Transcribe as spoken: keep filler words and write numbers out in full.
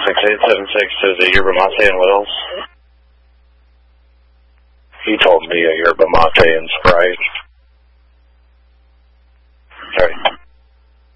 six eight seven six to the yerba mate and what else? He told me a yerba mate and Sprite.